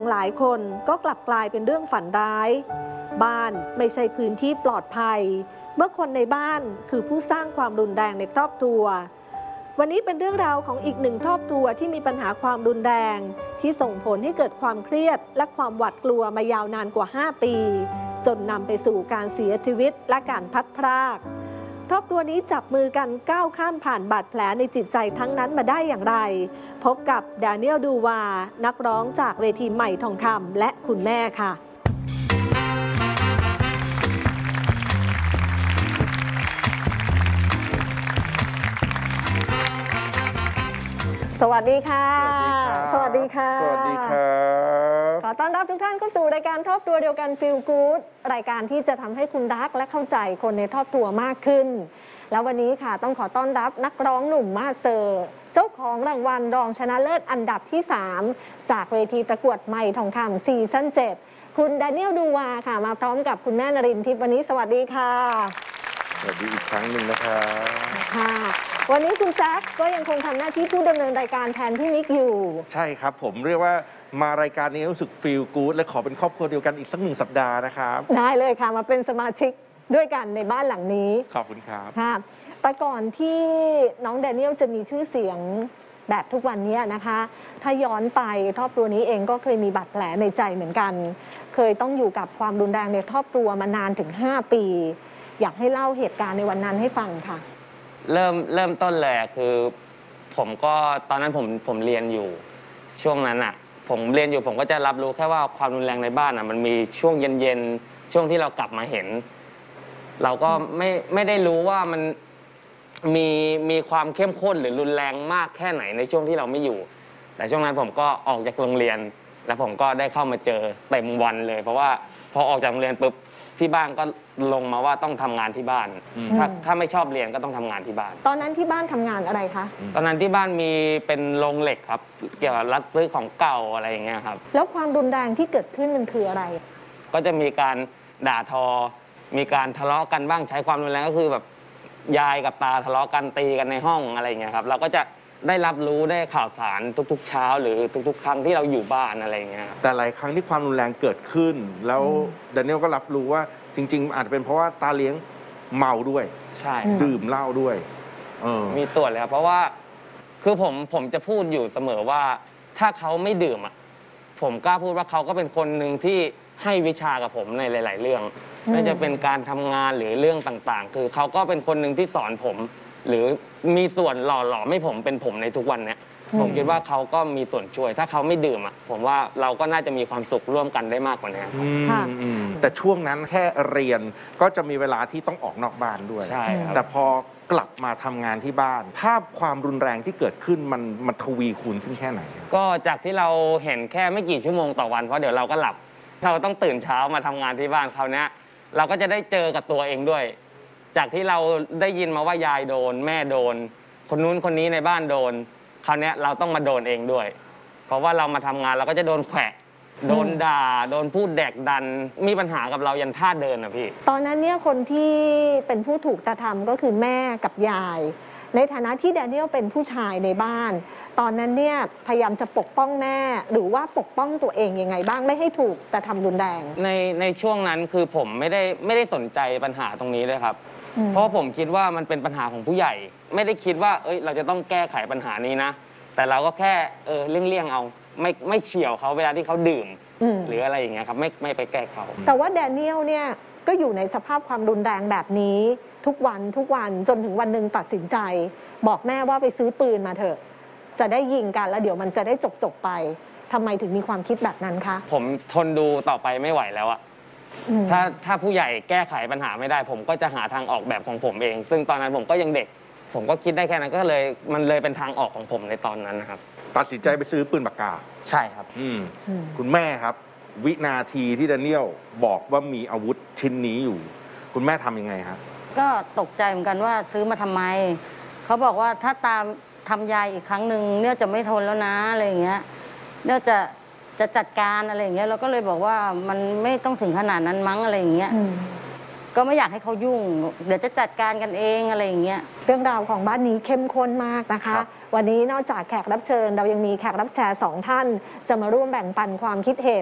หลายคนก็กลับกลายเป็นเรื่องฝันร้ายบ้านไม่ใช่พื้นที่ปลอดภัยเมื่อคนในบ้านคือผู้สร้างความรุนแรงในครอบครัววันนี้เป็นเรื่องราวของอีกหนึ่งครอบครัวที่มีปัญหาความรุนแรงที่ส่งผลให้เกิดความเครียดและความหวาดกลัวมายาวนานกว่า5 ปีจนนำไปสู่การเสียชีวิตและการพลัดพรากครอบครัวนี้จับมือกันก้าวข้ามผ่านบาดแผลในจิตใจทั้งนั้นมาได้อย่างไรพบกับแดเนียลดูวานักร้องจากเวทีใหม่ทองคำและคุณแม่ค่ะสวัสดีค่ะสวัสดีค่ะสวัสดีครับขอต้อนรับทุกท่านเข้าสู่รายการครอบครัวเดียวกัน Feel Good รายการที่จะทำให้คุณรักและเข้าใจคนในครอบครัวมากขึ้นแล้ววันนี้ค่ะต้องขอต้อนรับนักร้องหนุ่มมาเซอร์เจ้าของรางวัลรองชนะเลิศอันดับที่3จากเวทีประกวดใหม่ทองคำซีซั่น7คุณแดเนียลดูวาค่ะมาพร้อมกับคุณแม่นรินทร์ทิพย์วันนี้สวัสดีค่ะสวัสดีอีกครั้งหนึ่งนะครับค่ะวันนี้คุณแจ๊คก็ยังคงทำหน้าที่ผู้ดำเนินรายการแทนพี่มิกอยู่ใช่ครับผมเรียกว่ามารายการนี้รู้สึกฟีลกู๊ดและขอเป็นครอบครัวเดียวกันอีกสัก1 สัปดาห์นะครับได้เลยค่ะมาเป็นสมาชิกด้วยกันในบ้านหลังนี้ขอบคุณครับค่ะแต่ก่อนที่น้องแดเนียลจะมีชื่อเสียงแบบทุกวันนี้นะคะถ้าย้อนไปครอบครัวนี้เองก็เคยมีบาดแผลในใจเหมือนกันเคยต้องอยู่กับความรุนแรงในครอบครัวมานานถึง5 ปีอยากให้เล่าเหตุการณ์ในวันนั้นให้ฟังค่ะเริ่มต้นเลยคือผมก็ตอนนั้นผมเรียนอยู่ช่วงนั้นอ่ะผมเรียนอยู่ผมก็จะรับรู้แค่ว่าความรุนแรงในบ้านอ่ะมันมีช่วงเย็นๆช่วงที่เรากลับมาเห็นเราก็ไม่ได้รู้ว่ามันมีความเข้มข้นหรือรุนแรงมากแค่ไหนในช่วงที่เราไม่อยู่แต่ช่วงนั้นผมก็ออกจากโรงเรียนแล้วผมก็ได้เข้ามาเจอเต็มวันเลยเพราะว่าพอออกจากโรงเรียนปุ๊บที่บ้านก็ลงมาว่าต้องทำงานที่บ้านถ้าไม่ชอบเรียนก็ต้องทำงานที่บ้านตอนนั้นที่บ้านทำงานอะไรคะตอนนั้นที่บ้านมีเป็นโรงเหล็กครับเกี่ยวกับรับซื้อของเก่าอะไรอย่างเงี้ยครับแล้วความรุนแรงที่เกิดขึ้นมันคืออะไรก็จะมีการด่าทอมีการทะเลาะกันบ้างใช้ความรุนแรงก็คือแบบยายกับตาทะเลาะกันตีกันในห้องอะไรอย่างเงี้ยครับเราก็จะได้รับรู้ได้ข่าวสารทุกๆเช้าหรือทุกๆครั้งที่เราอยู่บ้านอะไรอย่างเงี้ยแต่หลายครั้งที่ความรุนแรงเกิดขึ้นแล้วแดเนียลก็รับรู้ว่าจริงๆอาจจะเป็นเพราะว่าตาเลี้ยงเมาด้วยใช่ดื่มเหล้าด้วยมีส่วนเลยครับเพราะว่าคือผมจะพูดอยู่เสมอว่าถ้าเขาไม่ดื่มอ่ะผมกล้าพูดว่าเขาก็เป็นคนหนึ่งที่ให้วิชากับผมในหลายๆเรื่องไม่ว่าจะเป็นการทำงานหรือเรื่องต่างๆคือเขาก็เป็นคนหนึ่งที่สอนผมหรือมีส่วนหล่อหลอมให้ผมเป็นผมในทุกวันเนี้ยผมคิดว่าเขาก็มีส่วนช่วยถ้าเขาไม่ดื่มอ่ะผมว่าเราก็น่าจะมีความสุขร่วมกันได้มากกว่านี้แต่ช่วงนั้นแค่เรียนก็จะมีเวลาที่ต้องออกนอกบ้านด้วยใช่ครับแต่พอกลับมาทำงานที่บ้านภาพความรุนแรงที่เกิดขึ้นมันทวีคูณขึ้นแค่ไหนก็จากที่เราเห็นแค่ไม่กี่ชั่วโมงต่อวันเพราะเดี๋ยวเราก็หลับเราต้องตื่นเช้ามาทำงานที่บ้านคราวนี้เราก็จะได้เจอกับตัวเองด้วยจากที่เราได้ยินมาว่ายายโดนแม่โดนคนนู้นคนนี้ในบ้านโดนคราวนี้เราต้องมาโดนเองด้วยเพราะว่าเรามาทำงานเราก็จะโดนแขวะโดนด่าโดนพูดแดกดันมีปัญหากับเรายันท่าเดินนะพี่ตอนนั้นเนี่ยคนที่เป็นผู้ถูกกระทำก็คือแม่กับยายในฐานะที่แดเนียลเป็นผู้ชายในบ้านตอนนั้นเนี่ยพยายามจะปกป้องแม่หรือว่าปกป้องตัวเองยังไงบ้างไม่ให้ถูกกระทำรุนแรงในช่วงนั้นคือผมไม่ได้สนใจปัญหาตรงนี้เลยครับเพราะผมคิดว่ามันเป็นปัญหาของผู้ใหญ่ไม่ได้คิดว่าเราจะต้องแก้ไขปัญหานี้นะแต่เราก็แค่เลี่ยงเอาไม่เฉี่ยวเขาเวลาที่เขาดื่มหรืออะไรอย่างเงี้ยครับไม่ไปแก้เขาแต่ว่าแดเนียลเนี่ยก็อยู่ในสภาพความรุนแรงแบบนี้ทุกวันจนถึงวันหนึ่งตัดสินใจบอกแม่ว่าไปซื้อปืนมาเถอะจะได้ยิงกันแล้วเดี๋ยวมันจะได้จบไปทำไมถึงมีความคิดแบบนั้นคะผมทนดูต่อไปไม่ไหวแล้วอะถ้าผู้ใหญ่แก้ไขปัญหาไม่ได้ผมก็จะหาทางออกแบบของผมเองซึ่งตอนนั้นผมก็ยังเด็กผมก็คิดได้แค่นั้นก็เลยมันเลยเป็นทางออกของผมในตอนนั้นนะครับตัดสินใจไปซื้อปืนปากกาใช่ครับคุณแม่ครับวินาทีที่แดเนียลบอกว่ามีอาวุธชิ้นนี้อยู่คุณแม่ทำยังไงครับก็ตกใจเหมือนกันว่าซื้อมาทำไมเขาบอกว่าถ้าตามทำยายอีกครั้งหนึ่งเนี่ยจะไม่ทนแล้วนะอะไรอย่างเงี้ยเนี่ยจะจัดการอะไรอย่างเงี้ยเราก็เลยบอกว่ามันไม่ต้องถึงขนาดนั้นมั้งอะไรอย่างเงี้ยก็ไม่อยากให้เขายุ่ง เดี๋ยวจะจัดการกันเองอะไรอย่างเงี้ยเรื่องราวของบ้านนี้เข้มข้นมากนะคะครับวันนี้นอกจากแขกรับเชิญเรายังมีแขกรับเชิญ2 ท่าน จะมาร่วมแบ่งปันความคิดเห็น